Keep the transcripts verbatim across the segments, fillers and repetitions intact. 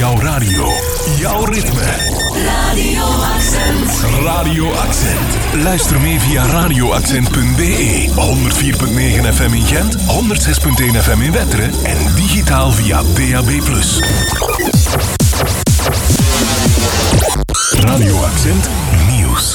Jouw radio. Jouw ritme. Radio Accent. Radio Accent. Luister mee via radio accent punt b e. honderd vier komma negen F M in Gent, honderd zes komma één F M in Wetteren en digitaal via D A B plus. Radio Accent Nieuws.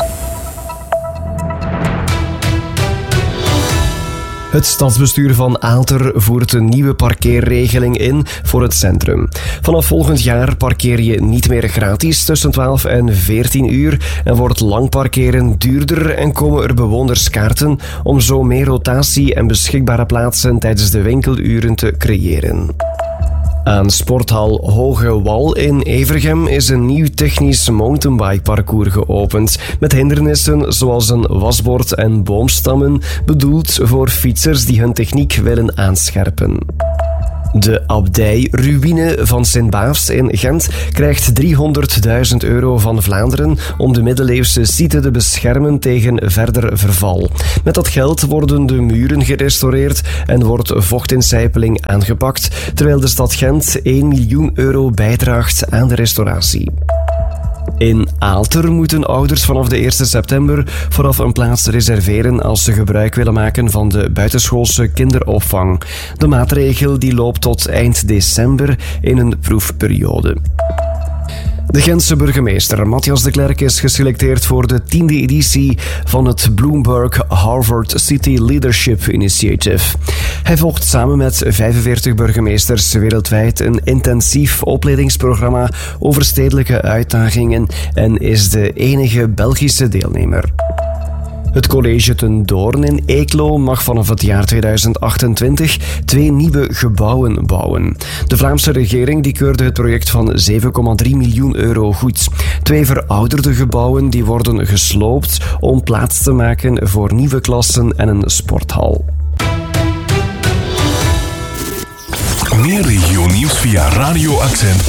Het stadsbestuur van Aalter voert een nieuwe parkeerregeling in voor het centrum. Vanaf volgend jaar parkeer je niet meer gratis tussen twaalf en veertien uur en wordt lang parkeren duurder en komen er bewonerskaarten om zo meer rotatie en beschikbare plaatsen tijdens de winkeluren te creëren. Aan sporthal Hoge Wal in Evergem is een nieuw technisch mountainbikeparcours geopend met hindernissen zoals een wasbord en boomstammen, bedoeld voor fietsers die hun techniek willen aanscherpen. De abdij-ruïne van Sint-Baafs in Gent krijgt driehonderdduizend euro van Vlaanderen om de middeleeuwse site te beschermen tegen verder verval. Met dat geld worden de muren gerestaureerd en wordt vochtincijpeling aangepakt, terwijl de stad Gent één miljoen euro bijdraagt aan de restauratie. In Aalter moeten ouders vanaf de eerste september vooraf een plaats reserveren als ze gebruik willen maken van de buitenschoolse kinderopvang. De maatregel die loopt tot eind december in een proefperiode. De Gentse burgemeester Matthias de Klerk is geselecteerd voor de tiende editie van het Bloomberg Harvard City Leadership Initiative. Hij volgt samen met vijfenveertig burgemeesters wereldwijd een intensief opleidingsprogramma over stedelijke uitdagingen en is de enige Belgische deelnemer. Het college Ten Doorn in Eeklo mag vanaf het jaar tweeduizend achtentwintig twee nieuwe gebouwen bouwen. De Vlaamse regering die keurde het project van zeven komma drie miljoen euro goed. Twee verouderde gebouwen die worden gesloopt om plaats te maken voor nieuwe klassen en een sporthal. Meer regionieuws via radio accent.